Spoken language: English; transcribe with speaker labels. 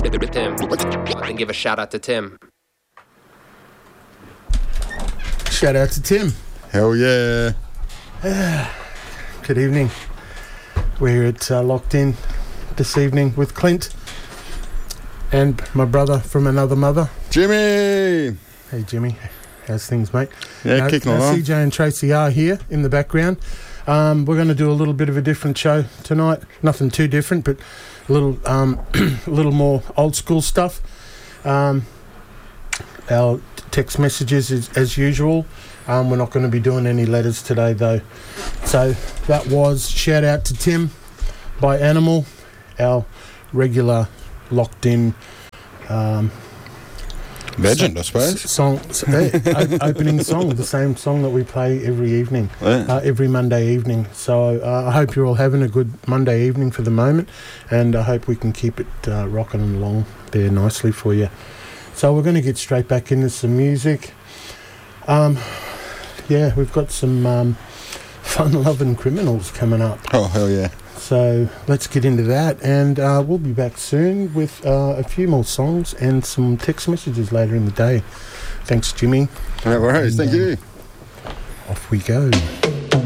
Speaker 1: Tim. And give a shout out to Tim.
Speaker 2: Shout out to Tim.
Speaker 3: Hell yeah.
Speaker 2: Good evening. We're at Locked In this evening with Clint and my brother from another mother.
Speaker 3: Jimmy!
Speaker 2: Hey Jimmy, how's things, mate?
Speaker 3: Yeah, kicking along.
Speaker 2: CJ and Tracy are here in the background. We're going to do a little bit of a different show tonight. Nothing too different, but a little, a little more old school stuff. Our text messages as usual. We're not going to be doing any letters today, though. So that was Shout Out to Tim by Animal, our regular Locked In
Speaker 3: legend, I suppose.
Speaker 2: Opening song, the same song that we play every evening, every Monday evening. So I hope you're all having a good Monday evening for the moment, and I hope we can keep it rocking along there nicely for you. So we're going to get straight back into some music. Yeah, we've got some fun-loving criminals coming up.
Speaker 3: Oh, hell yeah.
Speaker 2: So let's get into that, and we'll be back soon with a few more songs and some text messages later in the day. Thanks, Jimmy.
Speaker 3: No worries, thank you.
Speaker 2: Off we go.